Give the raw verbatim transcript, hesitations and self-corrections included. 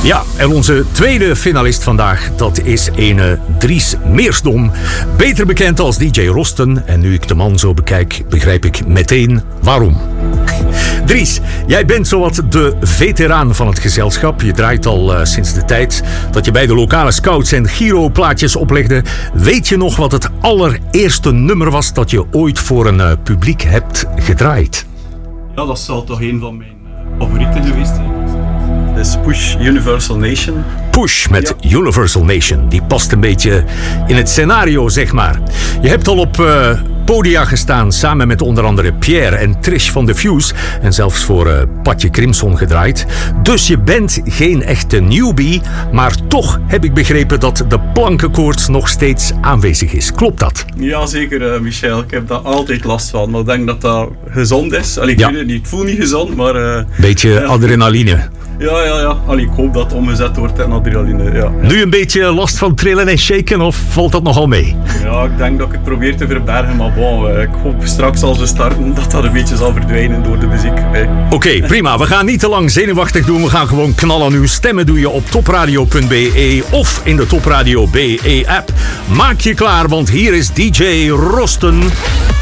Ja, en onze tweede finalist vandaag, dat is ene Dries Meersdom. Beter bekend als D J Rosten. En nu ik de man zo bekijk, begrijp ik meteen waarom. Dries, jij bent zowat de veteraan van het gezelschap. Je draait al uh, sinds de tijd dat je bij de lokale scouts en Giro-plaatjes oplegde. Weet je nog wat het allereerste nummer was dat je ooit voor een uh, publiek hebt gedraaid? Ja, dat zal toch een van mijn uh, favorieten geweest zijn. Dat is Push Universal Nation. Push met Ja. Universal Nation. Die past een beetje in het scenario, zeg maar. Je hebt al op uh, podia gestaan samen met onder andere Pierre en Trish van The Fuse. En zelfs voor uh, Patje Crimson gedraaid. Dus je bent geen echte newbie. Maar toch heb ik begrepen dat de plankenkoorts nog steeds aanwezig is. Klopt dat? Ja, zeker uh, Michel. Ik heb daar altijd last van. Maar ik denk dat dat gezond is. Allee, ik Ja. weet het niet. Ik voel niet gezond, maar... Uh, Beetje ja. adrenaline. Ja, ja, ja. Allee, ik hoop dat het omgezet wordt in adrenaline. Ja, ja. Nu een beetje last van trillen en shaken of valt dat nogal mee? Ja, ik denk dat ik het probeer te verbergen. Maar bon, uh, ik hoop straks als we starten dat dat een beetje zal verdwijnen door de muziek. Hey. Oké, okay, prima. We gaan niet te lang zenuwachtig doen. We gaan gewoon knallen. Uw stemmen doe je op topradio punt b e of in de Topradio B E app. Maak je klaar, want hier is D J Rosten.